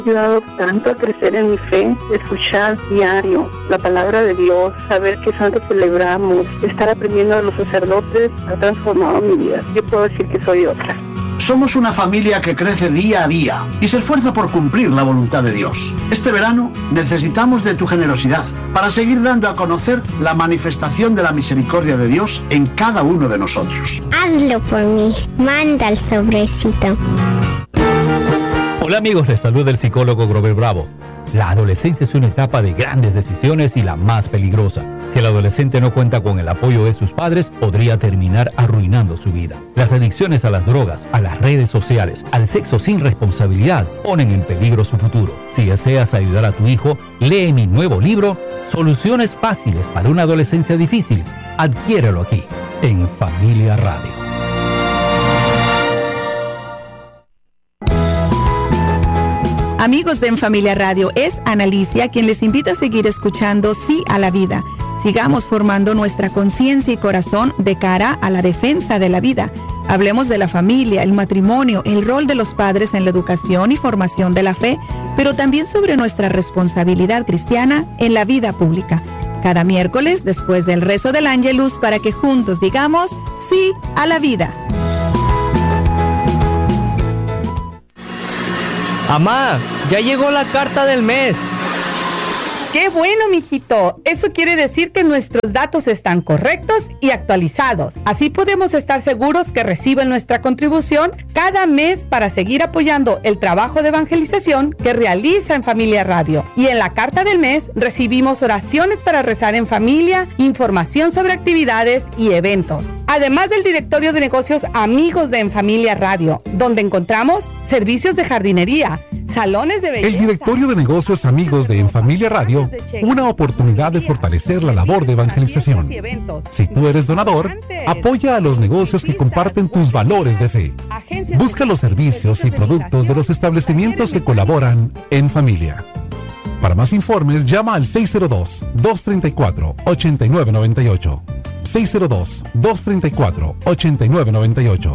ayudado tanto a crecer en mi fe, escuchar diario la palabra de Dios, saber qué santo celebramos, estar aprendiendo de los sacerdotes, ha transformado mi vida. Yo puedo decir que soy otra. Somos una familia que crece día a día y se esfuerza por cumplir la voluntad de Dios. Este verano necesitamos de tu generosidad para seguir dando a conocer la manifestación de la misericordia de Dios en cada uno de nosotros. Hazlo por mí. Manda el sobrecito. Hola amigos, les saluda el psicólogo Grover Bravo. La adolescencia es una etapa de grandes decisiones y la más peligrosa. Si el adolescente no cuenta con el apoyo de sus padres, podría terminar arruinando su vida. Las adicciones a las drogas, a las redes sociales, al sexo sin responsabilidad, ponen en peligro su futuro. Si deseas ayudar a tu hijo, lee mi nuevo libro, Soluciones Fáciles para una Adolescencia Difícil. Adquiérelo aquí, en Familia Radio. Amigos de En Familia Radio, es Analicia quien les invita a seguir escuchando Sí a la Vida. Sigamos formando nuestra conciencia y corazón de cara a la defensa de la vida. Hablemos de la familia, el matrimonio, el rol de los padres en la educación y formación de la fe, pero también sobre nuestra responsabilidad cristiana en la vida pública. Cada miércoles, después del rezo del Ángelus, para que juntos digamos Sí a la Vida. Amá, ya llegó la carta del mes. ¡Qué bueno, mijito! Eso quiere decir que nuestros datos están correctos y actualizados. Así podemos estar seguros que reciben nuestra contribución cada mes para seguir apoyando el trabajo de evangelización que realiza En Familia Radio. Y en la carta del mes recibimos oraciones para rezar en familia, información sobre actividades y eventos. Además del directorio de negocios Amigos de En Familia Radio, donde encontramos servicios de jardinería, salones de belleza. El directorio de negocios Amigos de En Familia Radio, una oportunidad de fortalecer la labor de evangelización. Si tú eres donador, apoya a los negocios que comparten tus valores de fe. Busca los servicios y productos de los establecimientos que colaboran en familia. Para más informes, llama al 602-234-8998. 602-234-8998.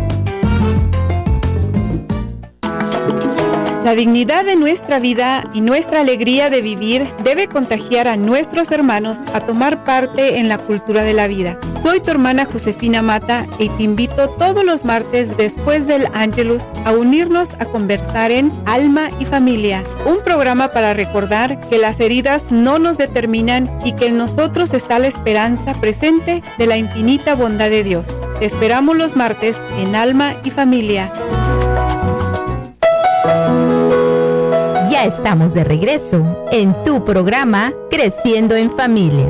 La dignidad de nuestra vida y nuestra alegría de vivir debe contagiar a nuestros hermanos a tomar parte en la cultura de la vida. Soy tu hermana Josefina Mata y te invito todos los martes después del Ángelus a unirnos a conversar en Alma y Familia, un programa para recordar que las heridas no nos determinan y que en nosotros está la esperanza presente de la infinita bondad de Dios. Te esperamos los martes en Alma y Familia. Ya estamos de regreso en tu programa Creciendo en Familia.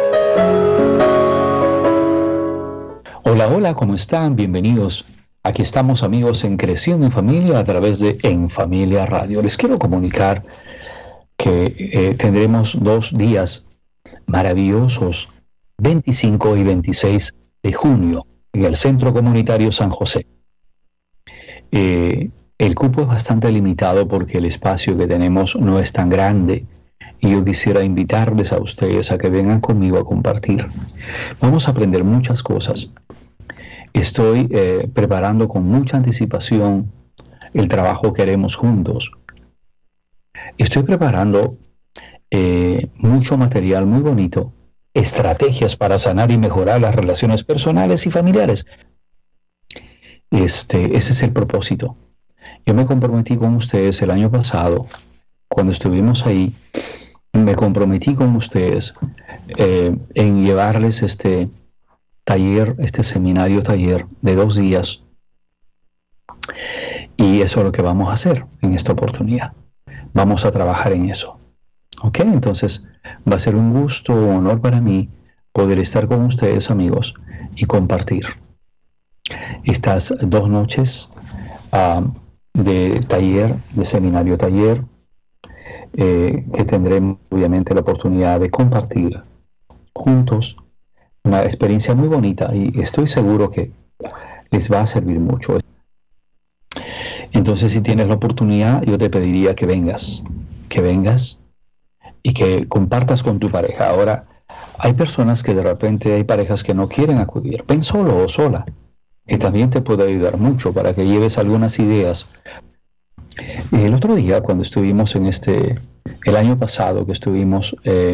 Hola, hola, ¿cómo están? Bienvenidos. Aquí estamos, amigos, en Creciendo en Familia a través de En Familia Radio. Les quiero comunicar que tendremos 2 días maravillosos, 25 y 26 de junio, en el Centro Comunitario San José. El cupo es bastante limitado porque el espacio que tenemos no es tan grande y yo quisiera invitarles a ustedes a que vengan conmigo a compartir. Vamos a aprender muchas cosas. Estoy preparando con mucha anticipación el trabajo que haremos juntos. Estoy preparando mucho material muy bonito, estrategias para sanar y mejorar las relaciones personales y familiares. Ese es el propósito. Yo me comprometí con ustedes el año pasado, cuando estuvimos ahí, me comprometí con ustedes en llevarles este taller, este seminario taller de 2 días. Y eso es lo que vamos a hacer en esta oportunidad. Vamos a trabajar en eso. ¿Ok? Entonces va a ser un gusto, un honor para mí poder estar con ustedes, amigos, y compartir estas 2 noches de taller, de seminario taller, que tendremos obviamente la oportunidad de compartir juntos una experiencia muy bonita y estoy seguro que les va a servir mucho. Entonces, si tienes la oportunidad, yo te pediría que vengas y que compartas con tu pareja. Ahora, hay personas que de repente, hay parejas que no quieren acudir. Ven solo o sola, que también te puede ayudar mucho para que lleves algunas ideas El otro día, cuando estuvimos el año pasado que estuvimos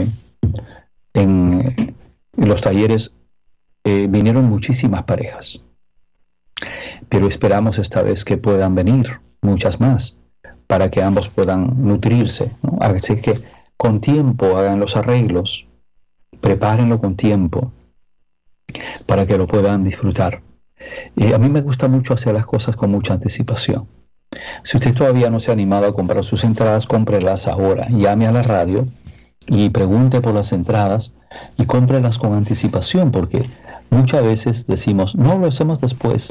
en los talleres, vinieron muchísimas parejas, pero esperamos esta vez que puedan venir muchas más para que ambos puedan nutrirse, ¿no? Así que con tiempo hagan los arreglos, prepárenlo con tiempo para que lo puedan disfrutar. A mí me gusta mucho hacer las cosas con mucha anticipación. Si usted todavía no se ha animado a comprar sus entradas, cómprelas ahora. Llame a la radio y pregunte por las entradas y cómprelas con anticipación, porque muchas veces decimos, no, lo hacemos después,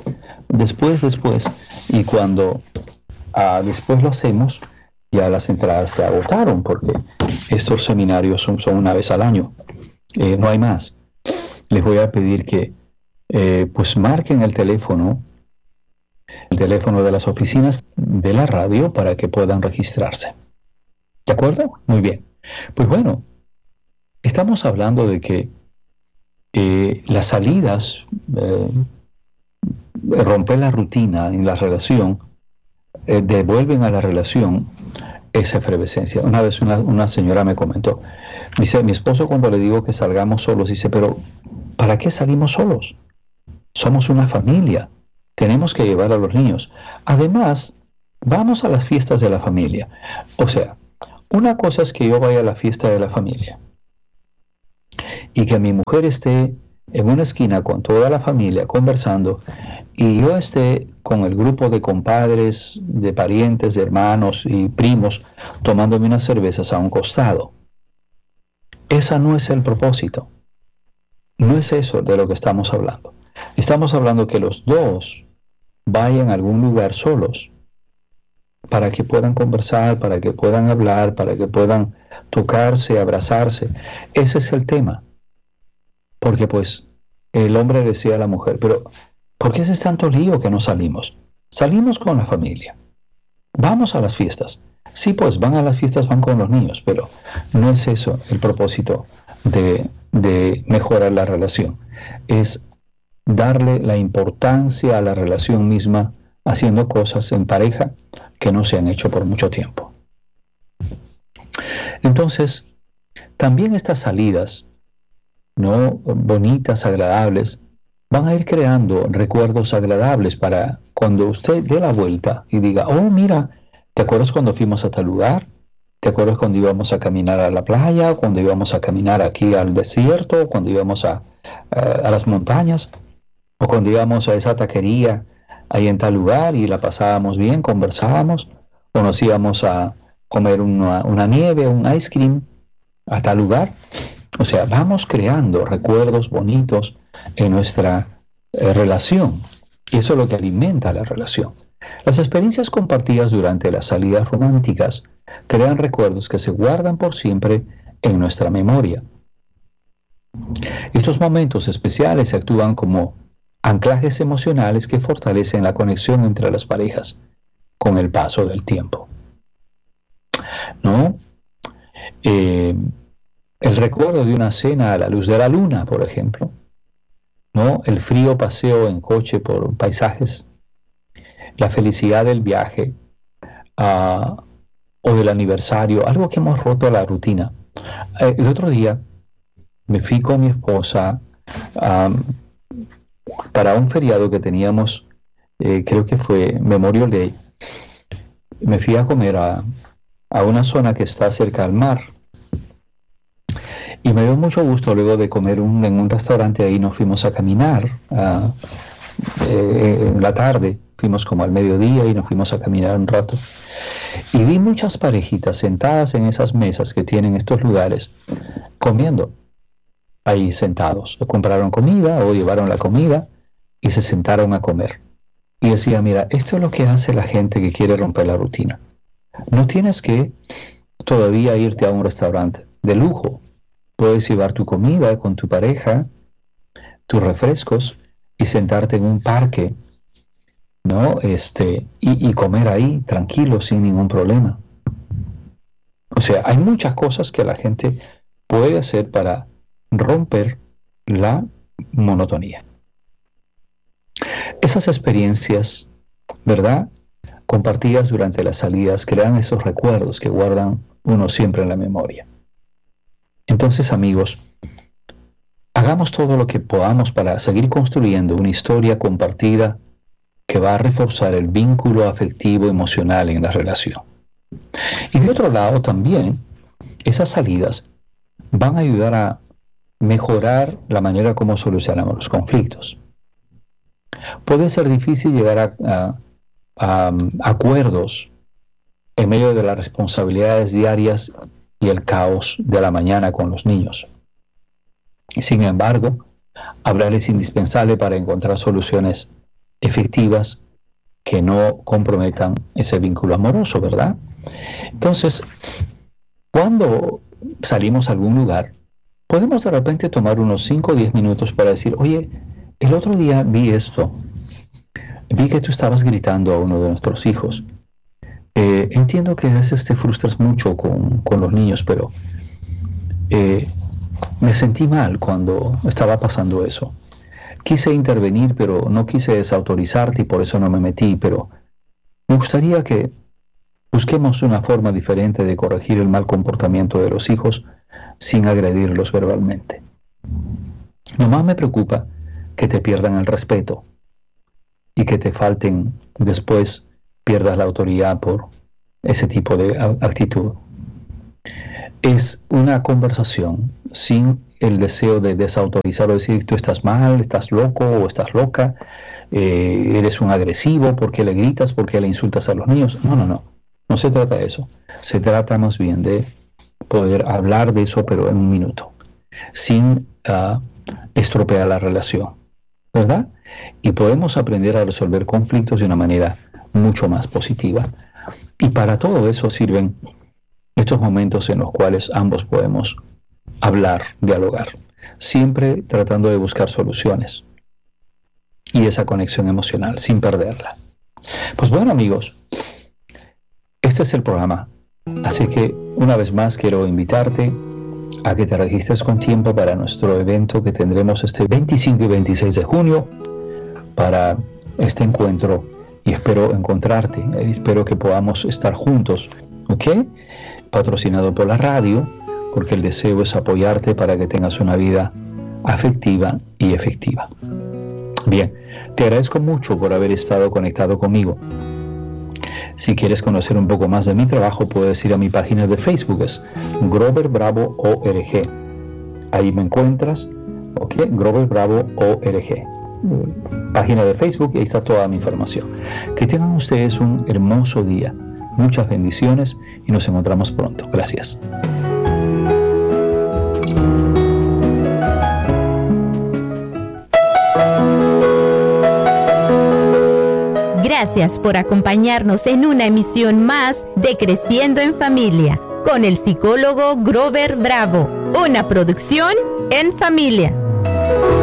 y cuando después lo hacemos, ya las entradas se agotaron, porque estos seminarios son una vez al año, no hay más. Les voy a pedir que pues marquen el teléfono de las oficinas de la radio para que puedan registrarse. ¿De acuerdo? Muy bien. Pues bueno, estamos hablando de que las salidas, romper la rutina en la relación, devuelven a la relación esa efervescencia. Una vez una señora me comentó, dice, mi esposo cuando le digo que salgamos solos, dice, pero ¿para qué salimos solos? Somos una familia, tenemos que llevar a los niños. Además, vamos a las fiestas de la familia. O sea, una cosa es que yo vaya a la fiesta de la familia y que mi mujer esté en una esquina con toda la familia conversando y yo esté con el grupo de compadres, de parientes, de hermanos y primos tomándome unas cervezas a un costado. Ese no es el propósito. No es eso de lo que estamos hablando. Estamos hablando que los dos vayan a algún lugar solos para que puedan conversar, para que puedan hablar, para que puedan tocarse, abrazarse. Ese es el tema. Porque pues el hombre decía a la mujer, pero ¿por qué es tanto lío que no salimos? Salimos con la familia. Vamos a las fiestas. Sí, pues van a las fiestas, van con los niños, pero no es eso el propósito de mejorar la relación. Es darle la importancia a la relación misma, haciendo cosas en pareja que no se han hecho por mucho tiempo. Entonces, también estas salidas, ¿no?, bonitas, agradables, van a ir creando recuerdos agradables para cuando usted dé la vuelta y diga, oh, mira, ¿te acuerdas cuando fuimos a tal lugar? ¿Te acuerdas cuando íbamos a caminar a la playa? ¿Cuando íbamos a caminar aquí al desierto? ¿Cuando íbamos a las montañas? ¿O cuando íbamos a esa taquería ahí en tal lugar y la pasábamos bien, conversábamos? ¿O nos íbamos a comer una nieve, un ice cream a tal lugar? O sea, vamos creando recuerdos bonitos en nuestra relación. Y eso es lo que alimenta la relación. Las experiencias compartidas durante las salidas románticas crean recuerdos que se guardan por siempre en nuestra memoria. Estos momentos especiales actúan como anclajes emocionales que fortalecen la conexión entre las parejas con el paso del tiempo. ¿No? El recuerdo de una cena a la luz de la luna, por ejemplo, ¿no? El frío paseo en coche por paisajes, la felicidad del viaje o del aniversario, algo que hemos roto la rutina. El otro día me fui con mi esposa para un feriado que teníamos, creo que fue Memorial Day. Me fui a comer a una zona que está cerca al mar. Y me dio mucho gusto luego de comer en un restaurante ahí. Nos fuimos a caminar en la tarde, fuimos como al mediodía y nos fuimos a caminar un rato. Y vi muchas parejitas sentadas en esas mesas que tienen estos lugares, comiendo ahí sentados. Compraron comida o llevaron la comida y se sentaron a comer. Y decía, mira, esto es lo que hace la gente que quiere romper la rutina. No tienes que todavía irte a un restaurante de lujo. Puedes llevar tu comida con tu pareja, tus refrescos y sentarte en un parque, ¿no? Y comer ahí tranquilo, sin ningún problema. O sea, hay muchas cosas que la gente puede hacer para romper la monotonía. Esas experiencias, ¿verdad?, compartidas durante las salidas crean esos recuerdos que guardan uno siempre en la memoria. Entonces, amigos, hagamos todo lo que podamos para seguir construyendo una historia compartida que va a reforzar el vínculo afectivo emocional en la relación. Y de otro lado también, esas salidas van a ayudar a mejorar la manera como solucionamos los conflictos. Puede ser difícil llegar a acuerdos en medio de las responsabilidades diarias y el caos de la mañana con los niños. Sin embargo, hablar es indispensable para encontrar soluciones efectivas que no comprometan ese vínculo amoroso, ¿verdad? Entonces, cuando salimos a algún lugar, podemos de repente tomar unos 5 o 10 minutos para decir, oye, el otro día vi esto, vi que tú estabas gritando a uno de nuestros hijos. Entiendo que a veces te frustras mucho con los niños, pero me sentí mal cuando estaba pasando eso. Quise intervenir, pero no quise desautorizarte y por eso no me metí, pero me gustaría que busquemos una forma diferente de corregir el mal comportamiento de los hijos sin agredirlos verbalmente. Nomás me preocupa que te pierdan el respeto y que te falten, después pierdas la autoridad por ese tipo de actitud. Es una conversación sin el deseo de desautorizar o decir tú estás mal, estás loco o estás loca, eres un agresivo, ¿por qué le gritas? ¿Por qué le insultas a los niños? No se trata de eso. Se trata más bien de poder hablar de eso, pero en un minuto, sin estropear la relación, ¿verdad? Y podemos aprender a resolver conflictos de una manera mucho más positiva. Y para todo eso sirven estos momentos en los cuales ambos podemos hablar, dialogar, siempre tratando de buscar soluciones y esa conexión emocional sin perderla. Pues bueno, amigos, este es el programa, así que una vez más quiero invitarte a que te registres con tiempo para nuestro evento que tendremos este 25 y 26 de junio para este encuentro, y espero encontrarte, espero que podamos estar juntos, ¿ok? Patrocinado por la radio, porque el deseo es apoyarte para que tengas una vida afectiva y efectiva. Bien, te agradezco mucho por haber estado conectado conmigo. Si quieres conocer un poco más de mi trabajo, puedes ir a mi página de Facebook, es Grover Bravo ORG. Ahí me encuentras, ¿ok? Grover Bravo ORG. Página de Facebook, y ahí está toda mi información. Que tengan ustedes un hermoso día. Muchas bendiciones y nos encontramos pronto. Gracias. Gracias por acompañarnos en una emisión más de Creciendo en Familia con el psicólogo Grover Bravo, una producción en familia.